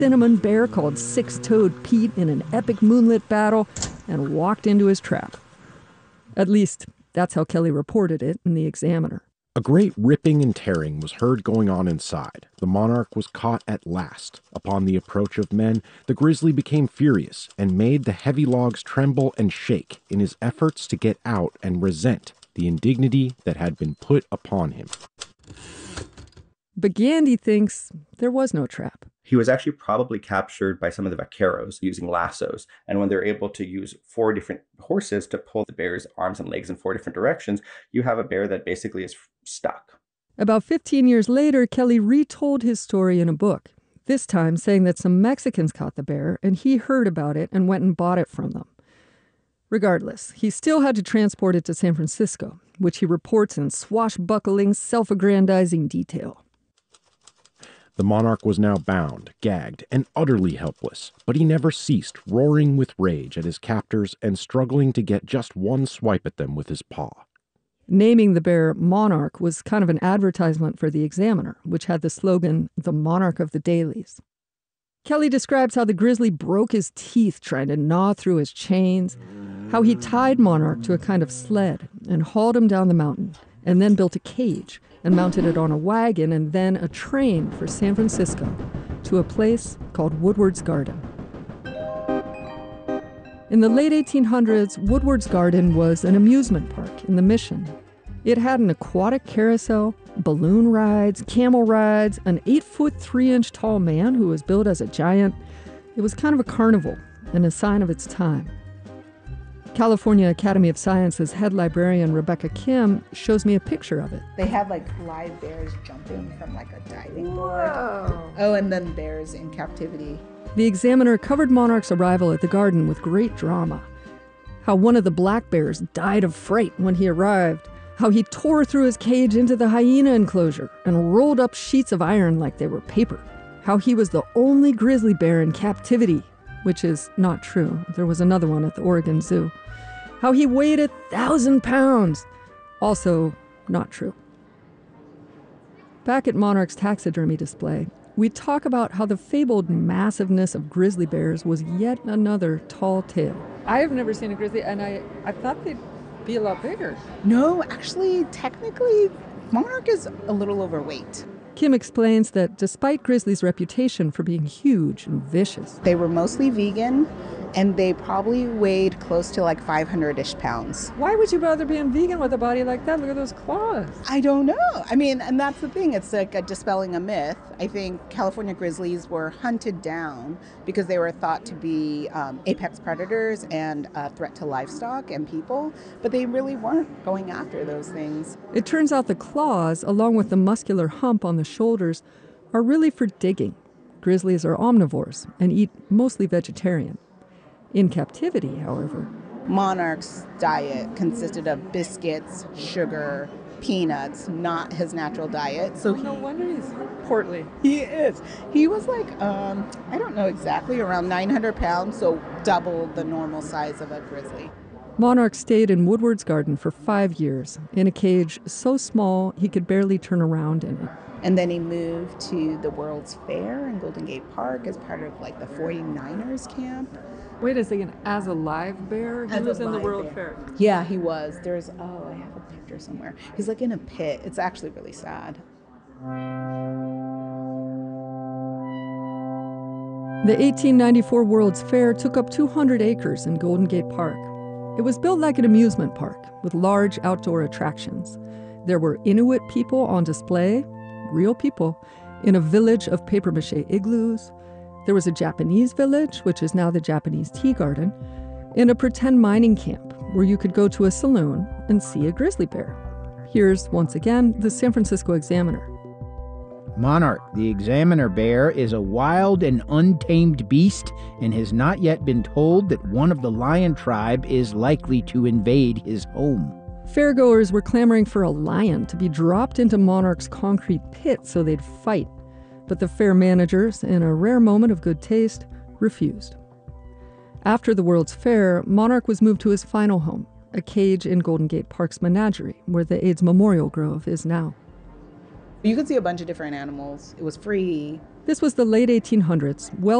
cinnamon bear called Six-Toed Pete in an epic moonlit battle and walked into his trap. At least, that's how Kelly reported it in the Examiner. A great ripping and tearing was heard going on inside. The monarch was caught at last. Upon the approach of men, the grizzly became furious and made the heavy logs tremble and shake in his efforts to get out and resent the indignity that had been put upon him. But Gandy thinks there was no trap. He was actually probably captured by some of the vaqueros using lassos. And when they're able to use 4 different horses to pull the bear's arms and legs in 4 different directions, you have a bear that basically is stuck. About 15 years later, Kelly retold his story in a book, this time saying that some Mexicans caught the bear and he heard about it and went and bought it from them. Regardless, he still had to transport it to San Francisco, which he reports in swashbuckling, self-aggrandizing detail. The monarch was now bound, gagged, and utterly helpless, but he never ceased roaring with rage at his captors and struggling to get just one swipe at them with his paw. Naming the bear Monarch was kind of an advertisement for the Examiner, which had the slogan, "The Monarch of the Dailies." Kelly describes how the grizzly broke his teeth trying to gnaw through his chains, how he tied Monarch to a kind of sled and hauled him down the mountain, and then built a cage and mounted it on a wagon and then a train for San Francisco to a place called Woodward's Garden. In the late 1800s, Woodward's Garden was an amusement park in the Mission. It had an aquatic carousel, balloon rides, camel rides, an 8-foot 3-inch tall man who was billed as a giant. It was kind of a carnival and a sign of its time. California Academy of Sciences head librarian Rebecca Kim shows me a picture of it. They had like live bears jumping from like a diving board. Oh, and then bears in captivity. The Examiner covered Monarch's arrival at the garden with great drama. How one of the black bears died of fright when he arrived. How he tore through his cage into the hyena enclosure and rolled up sheets of iron like they were paper. How he was the only grizzly bear in captivity, which is not true. There was another one at the Oregon Zoo. How he weighed 1,000 pounds. Also not true. Back at Monarch's taxidermy display, we talk about how the fabled massiveness of grizzly bears was yet another tall tale. I have never seen a grizzly, and I thought they'd be a lot bigger. No, actually, technically, Monarch is a little overweight. Kim explains that despite grizzly's reputation for being huge and vicious, they were mostly vegan, and they probably weighed close to like 500-ish pounds. Why would you bother being vegan with a body like that? Look at those claws. I don't know. I mean, and that's the thing. It's like dispelling a myth. I think California grizzlies were hunted down because they were thought to be apex predators and a threat to livestock and people, but they really weren't going after those things. It turns out the claws, along with the muscular hump on the shoulders, are really for digging. Grizzlies are omnivores and eat mostly vegetarian. In captivity, however, Monarch's diet consisted of biscuits, sugar, peanuts, not his natural diet. So no wonder he's portly. He is. He was like, I don't know exactly, around 900 pounds, so double the normal size of a grizzly. Monarch stayed in Woodward's Garden for 5 years, in a cage so small he could barely turn around in it. And then he moved to the World's Fair in Golden Gate Park as part of like the 49ers camp. Wait a second, as a live bear? He was in the World Fair. Yeah, he was. I have a picture somewhere. He's like in a pit. It's actually really sad. The 1894 World's Fair took up 200 acres in Golden Gate Park. It was built like an amusement park with large outdoor attractions. There were Inuit people on display, real people, in a village of papier-mâché igloos. There was a Japanese village, which is now the Japanese Tea Garden, and a pretend mining camp where you could go to a saloon and see a grizzly bear. Here's, once again, the San Francisco Examiner. Monarch, the Examiner bear, is a wild and untamed beast and has not yet been told that one of the lion tribe is likely to invade his home. Fairgoers were clamoring for a lion to be dropped into Monarch's concrete pit so they'd fight. But the fair managers, in a rare moment of good taste, refused. After the World's Fair, Monarch was moved to his final home, a cage in Golden Gate Park's menagerie, where the AIDS Memorial Grove is now. You could see a bunch of different animals. It was free. This was the late 1800s, well